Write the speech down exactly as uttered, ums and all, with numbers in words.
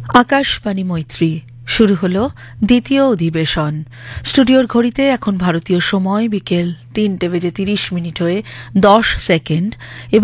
আকাশবাণী মৈত্রী শুরু হলো দ্বিতীয় অধিবেশন। স্টুডিওর ঘড়িতে এখন ভারতীয় সময় বিকেল তিনটে বেজে তিরিশ মিনিট হয়ে দশ সেকেন্ড।